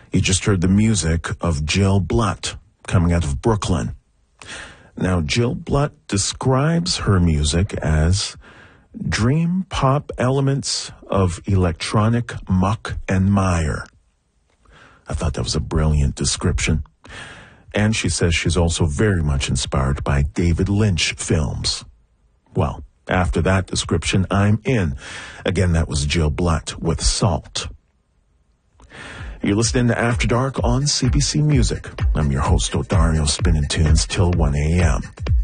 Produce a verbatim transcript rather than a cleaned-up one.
You just heard the music of Jill Blutt, coming out of Brooklyn. Now, Jill Blutt describes her music as dream pop elements of electronic muck and mire. I thought that was a brilliant description. And she says she's also very much inspired by David Lynch films. Well, after that description, I'm in. Again, that was Jill Blutt with Salt. You're listening to After Dark on C B C Music. I'm your host, Odario, spinning tunes till one a.m.